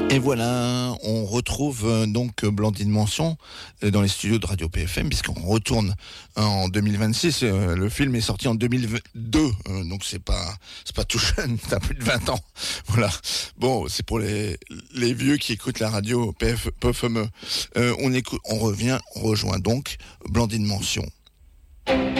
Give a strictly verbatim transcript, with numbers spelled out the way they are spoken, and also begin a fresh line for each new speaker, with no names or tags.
Et voilà, on retrouve euh, donc euh, Blandine Mention euh, dans les studios de Radio P F M, puisqu'on retourne euh, en deux mille vingt-six. Euh, le film est sorti en deux mille deux, euh, donc c'est pas c'est pas tout jeune, t'as plus de vingt ans. Voilà. Bon, c'est pour les les vieux qui écoutent la radio P F M. Euh, on écoute, on revient, on rejoint donc Blandine Mention.